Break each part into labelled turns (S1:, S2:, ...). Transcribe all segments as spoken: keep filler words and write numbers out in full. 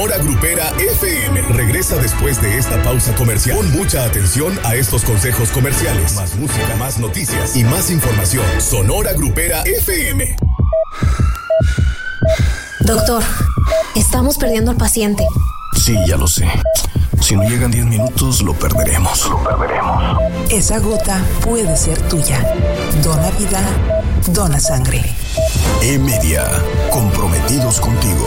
S1: Sonora Grupera F M regresa después de esta pausa comercial. Pon mucha atención a estos consejos comerciales. Más música, más noticias y más información. Sonora Grupera F M.
S2: Doctor, estamos perdiendo al paciente.
S3: Sí, ya lo sé. Si no llegan diez minutos, lo perderemos. Lo perderemos.
S4: Esa gota puede ser tuya. Dona vida, dona sangre.
S3: E-Media, comprometidos contigo.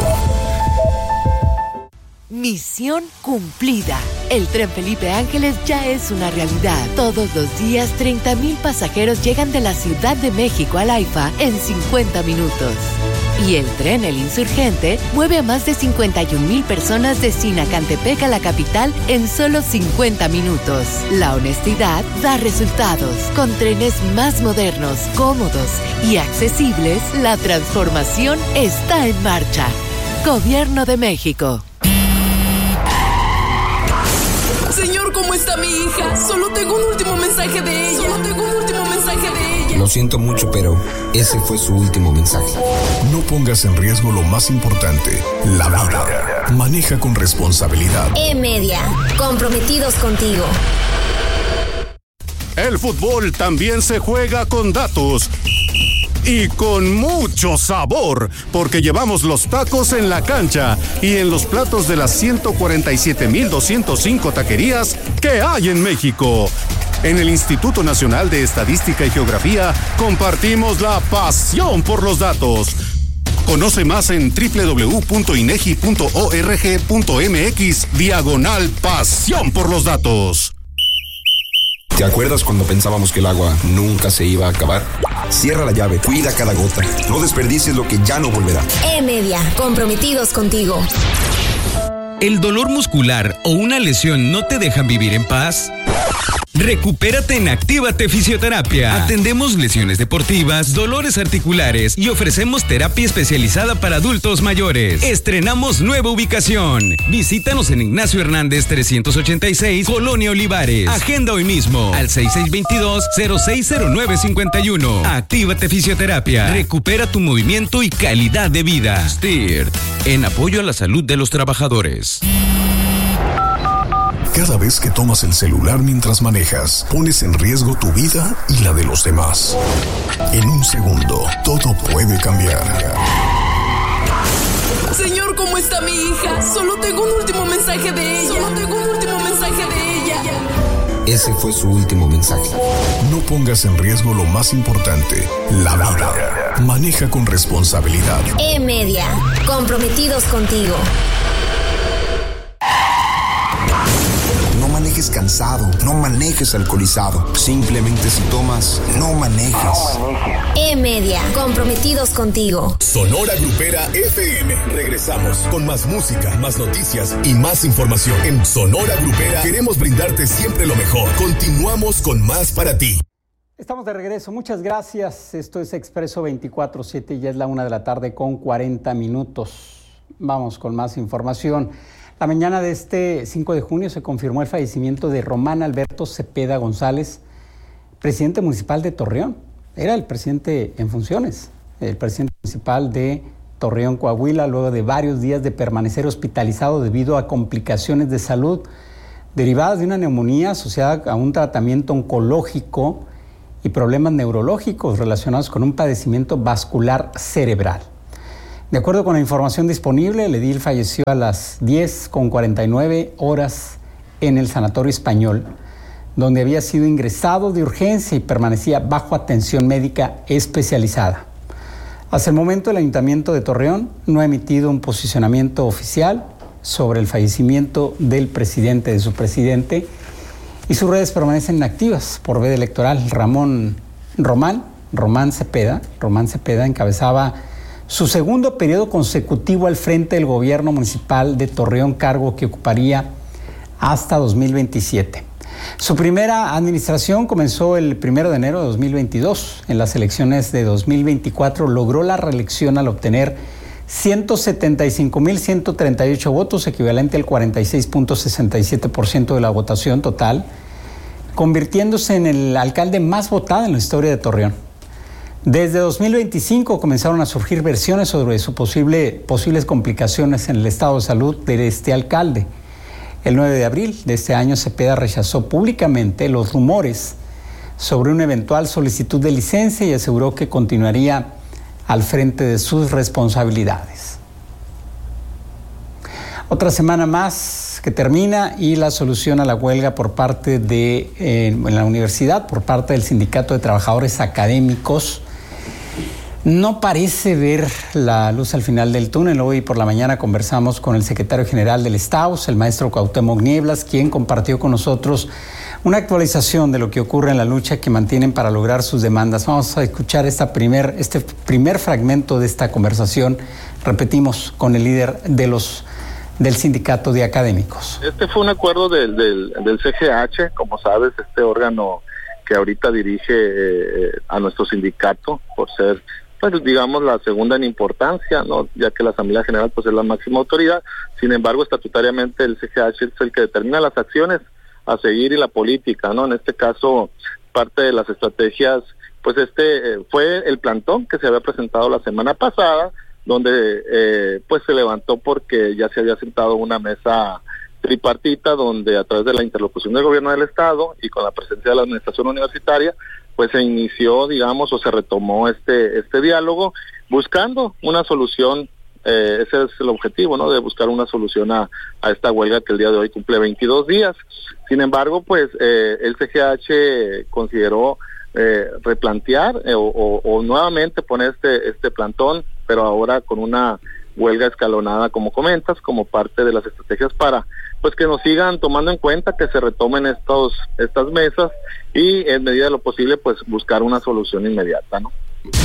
S5: Misión cumplida. El tren Felipe Ángeles ya es una realidad. Todos los días, treinta mil pasajeros llegan de la Ciudad de México al AIFA en cincuenta minutos. Y el tren El Insurgente mueve a más de cincuenta y un mil personas de Sinacantepec a la capital en solo cincuenta minutos. La honestidad da resultados. Con trenes más modernos, cómodos y accesibles, la transformación está en marcha. Gobierno de México.
S6: Señor, ¿cómo está mi hija? Solo tengo un último mensaje de ella. Solo tengo un último mensaje de ella.
S7: Lo siento mucho, pero ese fue su último mensaje.
S3: No pongas en riesgo lo más importante, la vida. Maneja con responsabilidad.
S2: E-Media, comprometidos contigo.
S8: El fútbol también se juega con datos. Y con mucho sabor, porque llevamos los tacos en la cancha y en los platos de las ciento cuarenta y siete mil doscientos cinco taquerías que hay en México. En el Instituto Nacional de Estadística y Geografía compartimos la pasión por los datos. Conoce más en doble u doble u doble u punto inegi punto org punto mx diagonal pasión por los datos.
S7: ¿Te acuerdas cuando pensábamos que el agua nunca se iba a acabar? Cierra la llave, cuida cada gota. No desperdicies lo que ya no volverá.
S2: E-Media, comprometidos contigo.
S9: ¿El dolor muscular o una lesión no te dejan vivir en paz? Recupérate en Actívate Fisioterapia. Atendemos lesiones deportivas, dolores articulares y ofrecemos terapia especializada para adultos mayores. Estrenamos nueva ubicación. Visítanos en Ignacio Hernández trescientos ochenta y seis, Colonia Olivares. Agenda hoy mismo al seis seis dos dos, cero seis cero nueve cinco uno. Actívate Fisioterapia. Recupera tu movimiento y calidad de vida. S T I R T, en apoyo a la salud de los trabajadores.
S3: Cada vez que tomas el celular mientras manejas, pones en riesgo tu vida y la de los demás. En un segundo, todo puede cambiar.
S6: Señor, ¿cómo está mi hija? Solo tengo un último mensaje de ella. Solo tengo un último mensaje de ella.
S7: Ese fue su último mensaje.
S3: No pongas en riesgo lo más importante, la vida. Maneja con responsabilidad.
S2: E-Media, comprometidos contigo.
S7: No manejes cansado, no manejes alcoholizado. Simplemente si tomas, no manejes. No manejes.
S2: E-Media, comprometidos contigo.
S1: Sonora Grupera F M. Regresamos con más música, más noticias y más información. En Sonora Grupera queremos brindarte siempre lo mejor. Continuamos con más para ti.
S10: Estamos de regreso. Muchas gracias. Esto es Expreso veinticuatro siete y ya es la una de la tarde con cuarenta minutos. Vamos con más información. La mañana de este cinco de junio se confirmó el fallecimiento de Román Alberto Cepeda González, presidente municipal de Torreón. Era el presidente en funciones, el presidente municipal de Torreón, Coahuila, luego de varios días de permanecer hospitalizado debido a complicaciones de salud derivadas de una neumonía asociada a un tratamiento oncológico y problemas neurológicos relacionados con un padecimiento vascular cerebral. De acuerdo con la información disponible, el edil falleció a las diez con cuarenta y nueve horas en el Sanatorio Español, donde había sido ingresado de urgencia y permanecía bajo atención médica especializada. Hasta el momento, el Ayuntamiento de Torreón no ha emitido un posicionamiento oficial sobre el fallecimiento del presidente, de su presidente, y sus redes permanecen activas por veda electoral. Ramón Román, Román Cepeda, Román Cepeda encabezaba su segundo periodo consecutivo al frente del gobierno municipal de Torreón, cargo que ocuparía hasta dos mil veintisiete. Su primera administración comenzó el primero de enero de dos mil veintidós. En las elecciones de dos mil veinticuatro logró la reelección al obtener ciento setenta y cinco mil ciento treinta y ocho votos, equivalente al cuarenta y seis punto sesenta y siete por ciento de la votación total, convirtiéndose en el alcalde más votado en la historia de Torreón. Desde dos mil veinticinco comenzaron a surgir versiones sobre su posible, posibles complicaciones en el estado de salud de este alcalde. El nueve de abril de este año, Cepeda rechazó públicamente los rumores sobre una eventual solicitud de licencia y aseguró que continuaría al frente de sus responsabilidades. Otra semana más que termina y la solución a la huelga por parte de eh, en la universidad, por parte del Sindicato de Trabajadores Académicos, no parece ver la luz al final del túnel. Hoy por la mañana conversamos con el secretario general del Staus, el maestro Cuauhtémoc Nieblas, quien compartió con nosotros una actualización de lo que ocurre en la lucha que mantienen para lograr sus demandas. Vamos a escuchar esta primer, este primer fragmento de esta conversación, repetimos, con el líder de los del sindicato de académicos.
S11: Este fue un acuerdo del, del, del C G H, como sabes, este órgano que ahorita dirige eh, a nuestro sindicato, por ser, pues digamos, la segunda en importancia, ¿no? Ya que la Asamblea General pues es la máxima autoridad. Sin embargo, estatutariamente el C G H es el que determina las acciones a seguir y la política, ¿no? En este caso, parte de las estrategias, pues este eh, fue el plantón que se había presentado la semana pasada, donde eh, pues se levantó porque ya se había sentado una mesa tripartita donde a través de la interlocución del gobierno del estado y con la presencia de la administración universitaria pues se inició, digamos, o se retomó este este diálogo buscando una solución. Eh, ese es el objetivo, ¿no? De buscar una solución a, a esta huelga que el día de hoy cumple veintidós días. Sin embargo, pues eh, el C G H consideró eh, replantear eh, o, o, o nuevamente poner este este plantón, pero ahora con una huelga escalonada, como comentas, como parte de las estrategias para pues que nos sigan tomando en cuenta, que se retomen estos estas mesas y en medida de lo posible pues buscar una solución inmediata, ¿no?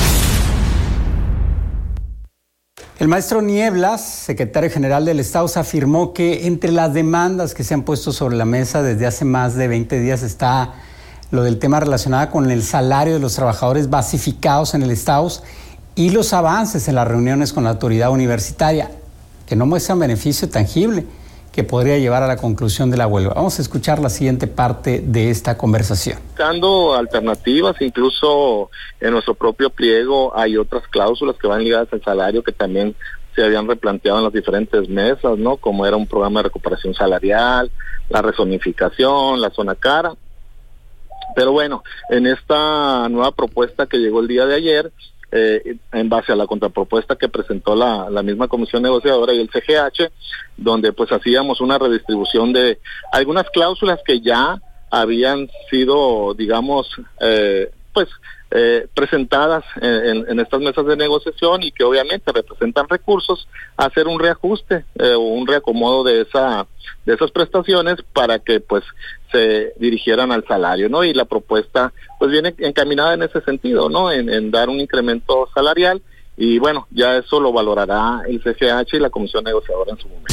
S10: El maestro Nieblas, secretario general del Staus, afirmó que entre las demandas que se han puesto sobre la mesa desde hace más de veinte días está lo del tema relacionado con el salario de los trabajadores basificados en el Staus y los avances en las reuniones con la autoridad universitaria, que no muestran beneficio tangible que podría llevar a la conclusión de la huelga. Vamos a escuchar la siguiente parte de esta conversación.
S11: Buscando alternativas, incluso en nuestro propio pliego hay otras cláusulas que van ligadas al salario que también se habían replanteado en las diferentes mesas, ¿no? Como era un programa de recuperación salarial, la rezonificación, la zona cara. Pero bueno, en esta nueva propuesta que llegó el día de ayer, Eh, en base a la contrapropuesta que presentó la, la misma comisión negociadora y el C G H, donde pues hacíamos una redistribución de algunas cláusulas que ya habían sido, digamos, eh, pues eh, presentadas en, en estas mesas de negociación y que obviamente representan recursos, hacer un reajuste eh, o un reacomodo de esa de esas prestaciones para que pues se dirigieran al salario, ¿no? Y la propuesta pues viene encaminada en ese sentido, ¿no? En, en dar un incremento salarial y bueno, ya eso lo valorará el C G H y la comisión negociadora en su momento.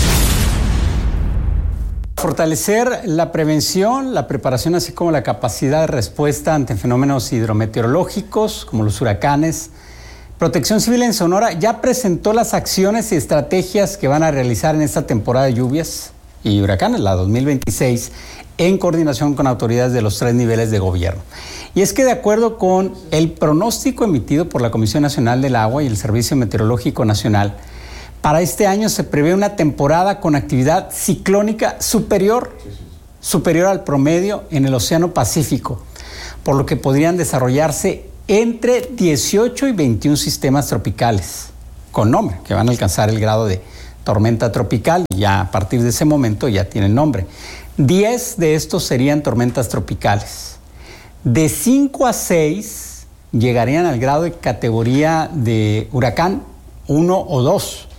S10: Fortalecer la prevención, la preparación, así como la capacidad de respuesta ante fenómenos hidrometeorológicos como los huracanes. Protección Civil en Sonora ya presentó las acciones y estrategias que van a realizar en esta temporada de lluvias y huracanes, la dos mil veintiséis, en coordinación con autoridades de los tres niveles de gobierno. Y es que de acuerdo con el pronóstico emitido por la Comisión Nacional del Agua y el Servicio Meteorológico Nacional, para este año se prevé una temporada con actividad ciclónica superior, superior al promedio en el Océano Pacífico, por lo que podrían desarrollarse entre dieciocho y veintiún sistemas tropicales con nombre, que van a alcanzar el grado de tormenta tropical y ya a partir de ese momento ya tienen nombre. diez de estos serían tormentas tropicales. De cinco a seis llegarían al grado de categoría de huracán uno o dos.